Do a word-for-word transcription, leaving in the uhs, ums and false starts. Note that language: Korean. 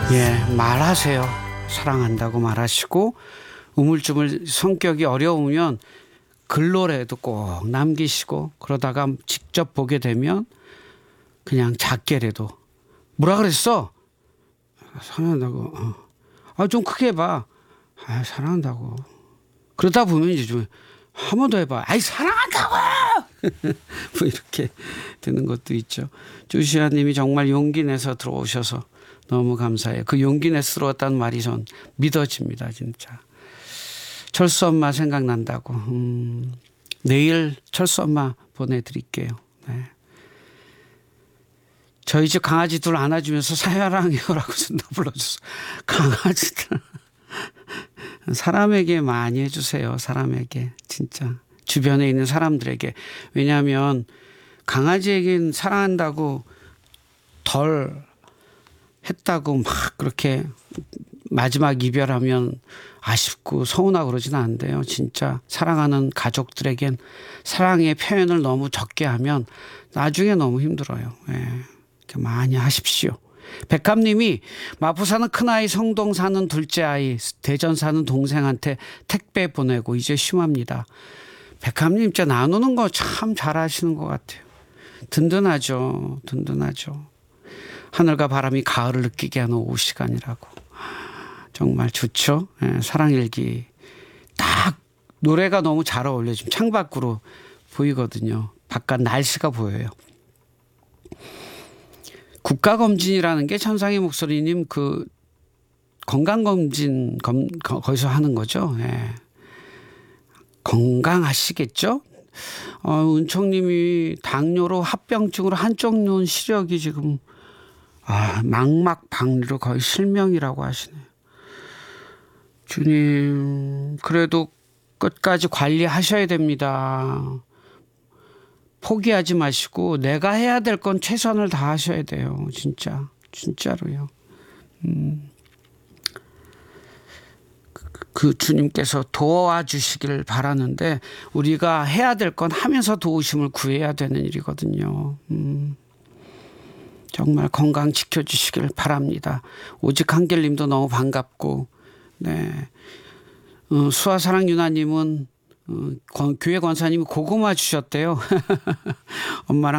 예, 말하세요. 사랑한다고 말하시고, 우물쭈물 성격이 어려우면 글로라도 꼭 남기시고, 그러다가 직접 보게 되면 그냥 작게라도 뭐라 그랬어? 사랑한다고. 어. 아, 좀 크게 해봐. 아, 사랑한다고. 그러다 보면 이제 좀 한 번 더 해봐. 아이, 사랑한다고! 뭐 이렇게 되는 것도 있죠. 조시아 님이 정말 용기 내서 들어오셔서 너무 감사해요. 그 용기 내서 들어왔다는 말이 전 믿어집니다, 진짜. 철수 엄마 생각난다고. 음, 내일 철수 엄마 보내드릴게요. 네. 저희 집 강아지 둘 안아주면서 사랑해요라고 불러줘서. 강아지들. 사람에게 많이 해주세요. 사람에게. 진짜. 주변에 있는 사람들에게. 왜냐하면 강아지에겐 사랑한다고 덜 했다고 막 그렇게 마지막 이별하면 아쉽고 서운하고 그러진 않은데요. 진짜 사랑하는 가족들에겐 사랑의 표현을 너무 적게 하면 나중에 너무 힘들어요. 예. 이렇게 많이 하십시오. 백합님이 마포 사는 큰아이, 성동 사는 둘째 아이, 대전 사는 동생한테 택배 보내고 이제 심합니다. 백합님 진짜 나누는 거 참 잘하시는 것 같아요. 든든하죠. 든든하죠. 하늘과 바람이 가을을 느끼게 하는 오후 시간이라고. 정말 좋죠. 예, 사랑일기. 딱 노래가 너무 잘 어울려요. 지금 창밖으로 보이거든요. 바깥 날씨가 보여요. 국가검진이라는 게 천상의 목소리님 그 건강검진 검, 거기서 하는 거죠. 예. 건강하시겠죠? 어, 은총님이 당뇨로 합병증으로 한쪽 눈 시력이 지금 아, 망막박리로 거의 실명이라고 하시네요. 주님, 그래도 끝까지 관리하셔야 됩니다. 포기하지 마시고 내가 해야 될 건 최선을 다하셔야 돼요. 진짜, 진짜로요. 음. 그 주님께서 도와주시길 바라는데 우리가 해야 될 건 하면서 도우심을 구해야 되는 일이거든요. 음. 정말 건강 지켜주시길 바랍니다. 오직 한결님도 너무 반갑고, 네. 어, 수아사랑 유나님은 어, 교회 권사님이 고구마 주셨대요. 엄마랑